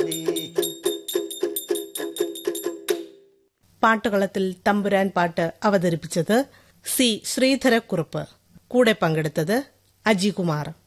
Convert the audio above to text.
പാട്ടുകളത്തിൽ തമ്പുരാൻ പാട്ട് അവതരിപ്പിച്ചത് സി ശ്രീധരക്കുറുപ്പ്. കൂടെ പങ്കെടുത്തത് അജികുമാർ.